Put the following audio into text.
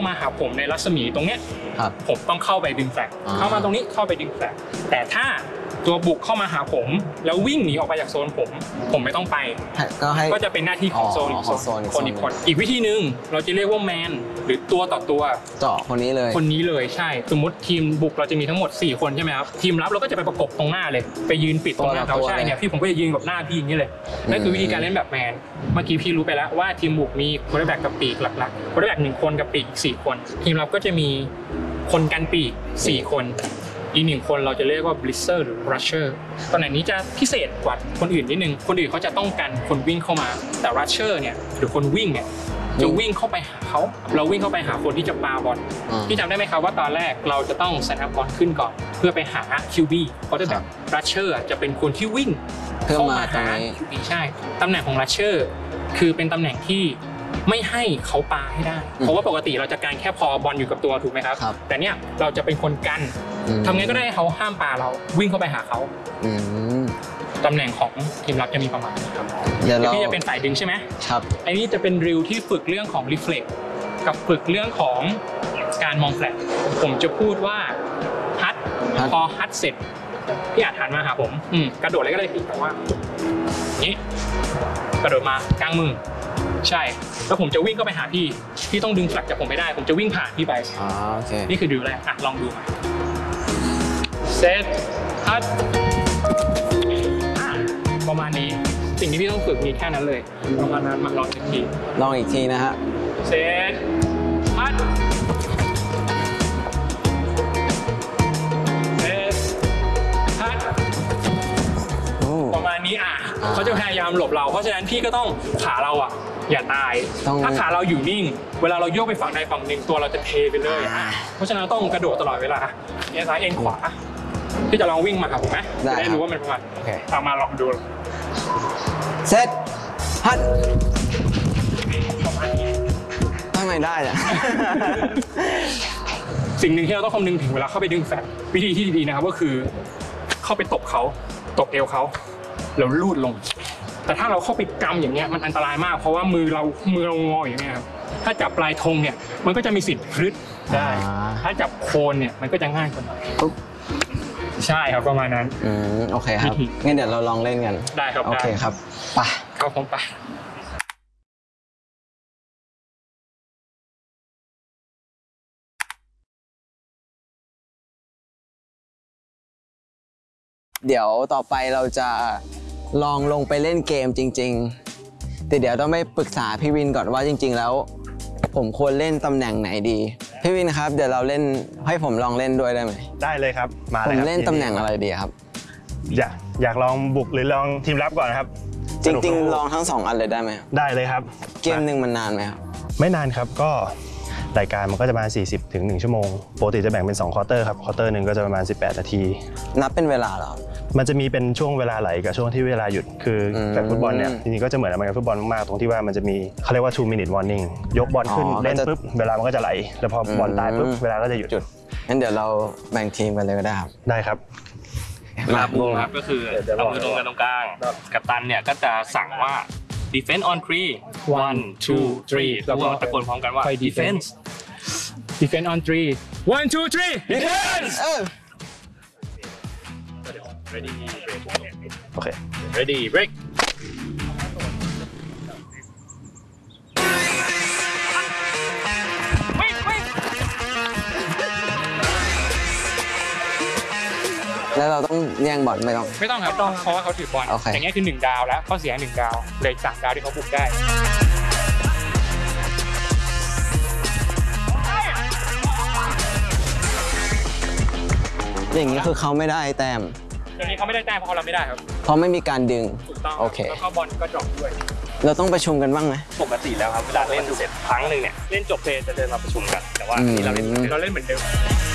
มาหาผมในรัศมีตรงเนี้ยผมต้องเข้าไปดึงแฟลกเข้ามาตรงนี้เข้าไปดึงแฟลกแต่ถ้าตัวบุกเข้ามาหาผมแล้ววิ่งหนีออกไปจากโซนผมไม่ต้องไปก็จะเป็นหน้าที่ของโซนคนอีกคนอีกวิธีหนึ่งเราจะเรียกว่าแมนหรือตัวต่อตัวเจาะคนนี้เลยใช่สมมติทีมบุกเราจะมีทั้งหมด4คนใช่ไหมครับทีมรับเราก็จะไปประกบตรงหน้าเลยไปยืนปิดตรงหน้าเขาใช่เนี่ยพี่ผมก็จะยืนกับหน้าพี่อย่างนี้เลยนั่นคือวิธีการเล่นแบบแมนเมื่อกี้พี่รู้ไปแล้วว่าทีมบุกมีโค้ชแบ็กกับปีกหลักๆโค้ชแบ็ก1คนกับปีก4คนทีมรับก็จะมีคนกันปีก4คนอีก1คนเราจะเรียกว่า Blitzer หรือ Rusher ตำแหน่งนี้จะพิเศษกว่าคนอื่นนิดนึงคนอื่นเขาจะต้องการคนวิ่งเข้ามาแต่ Rusher เนี่ยหรือคนวิ่งเนี่ยจะวิ่งเข้าไปหาเขาเราวิ่งเข้าไปหาคนที่จะปาบอลพี่จำได้ไหมครับว่าตอนแรกเราจะต้อง set up บอลขึ้นก่อนเพื่อไปหา QB เพราะแบบ Rusher จะเป็นคนที่วิ่งเข้ามาหา QB ใช่ตำแหน่งของ Rusher คือเป็นตำแหน่งที่ไม่ให้เขาปาให้ได้เพราะว่าปกติเราจะการแค่พอบอลอยู่กับตัวถูกไหมครับแต่เนี่ยเราจะเป็นคนกันทำไงก็ได้เขาห้ามปาเราวิ่งเข้าไปหาเขาตำแหน่งของทีมรับจะมีประมาณนี้ครับเดี๋ยวพี่จะเป็นฝ่ายดึงใช่ไหมครับไอ้นี่จะเป็นริวที่ฝึกเรื่องของ reflex กับฝึกเรื่องของการมองแฟลชผมจะพูดว่าฮัทพอฮัทเสร็จพี่อาจหันมาหาผมกระโดดอะไรก็ได้พี่แต่ว่านี้กระโดดมากลางมือใช่แล้วผมจะวิ่งเข้าไปหาพี่ต้องดึงแฟลชจากผมไม่ได้ผมจะวิ่งผ่านพี่ไปโอเคนี่คือดิวแรกลองดูมาเซตฮัทประมาณนี้สิ่งที่พี่ต้องฝึกมีแค่นั้นเลยประมาณนั้นมาลองอีกทีนะฮะเซตฮัทเซตฮัทประมาณนี้เขาจะพยายามหลบเราเพราะฉะนั้นพี่ก็ต้องขาเราอย่าตายถ้าขาเราอยู่นิ่งเวลาเราโยกไปฝั่งใดฝั่งหนึ่งตัวเราจะเทไปเลยเพราะฉะนั้นต้องกระโดดตลอดเวลาเอ็นซ้ายเอ็นขวาที่จะลองวิ่งมาครับผมไหมจะได้รู้ว่ามันประมาณเอามาลองดูเซตฮัททำไมได้อะสิ่งหนึ่งที่เราต้องคำนึงถึงเวลาเข้าไปดึงแฟลชวิธีที่ดีนะครับก็คือเข้าไปตบเอวเขาแล้วลูดลงแต่ถ้าเราเข้าไปกำอย่างเงี้ยมันอันตรายมากเพราะว่ามือเรางออย่างเงี้ยครับถ้าจับปลายธงเนี่ยมันก็จะมีสิทธิ์พลึดได้ถ้าจับโคนเนี่ยมันก็จะง่ายกว่าหน่อยใช่ครับประมาณนั้นโอเคครับงั้นเดี๋ยวเราลองเล่นกันได้ครับโอเคครับไปเข้าผมไปเดี๋ยวต่อไปเราจะลองลงไปเล่นเกมจริงๆแต่เดี๋ยวต้องไปปรึกษาพี่วินก่อนว่าจริงๆแล้วผมควรเล่นตำแหน่งไหนดีพี่วินครับเดี๋ยวเราเล่นให้ผมลองเล่นด้วยได้ไหมได้เลยครับมาเลยผมเล่นตำแหน่งอะไรดีครับอยากลองบุกหรือลองทีมรับก่อนครับจริงๆลองทั้ง2อันเลยได้ไหมได้เลยครับเกมหนึ่งมันนานไหมครับไม่นานครับก็รายการมันก็จะประมาณ40 ถึง 1 ชั่วโมงปกติจะแบ่งเป็น2ควอเตอร์ครับควอเตอร์หนึ่งก็จะประมาณ18 นาทีนับเป็นเวลาเหรอมันจะมีเป็นช่วงเวลาไหลกับช่วงที่เวลาหยุดคือแบบฟุตบอลเนี่ยจริงๆก็จะเหมือนอเมริกันฟุตบอลมากๆตรงที่ว่ามันจะมีเขาเรียกว่า 2 minute warning ยกบอลขึ้นเล่นปุ๊บเวลามันก็จะไหลแล้วพอบอลตายปุ๊บเวลาก็จะหยุดงั้นเดี๋ยวเราแบ่งทีมกันเลยก็ได้ครับได้ครับครับก็คือเอามือลงกันตรงกลางกัปตันเนี่ยก็จะสั่งว่า defense on 3 1 2 3แล้วก็ตะโกนพร้อมกันว่า defense on 3 1 2 3 defense ready break โอเค ready break แล้วเราต้องแย่งบอลไม่ต้องครับเพราะว่าเขาถือบอลอย่างเงี้ยคือ1ดาวแล้วข้อเสีย1ดาวเลย3ดาวที่เขาบุกได้อย่างนี้คือเขาไม่ได้แต้มอย่างนี้เขาไม่ได้แต้มเพราะเราไม่ได้ครับเพราะไม่มีการดึงถูกต้องโอเคแล้วก็บอลก็ดรอปด้วยเราต้องประชุมกันบ้างไหมปกติแล้วครับเวลาเล่นเสร็จครั้งหนึ่งเนี่ยเล่นจบเพลย์จะเดินมาประชุมกันแต่ว่าเราเล่นเหมือนเดิม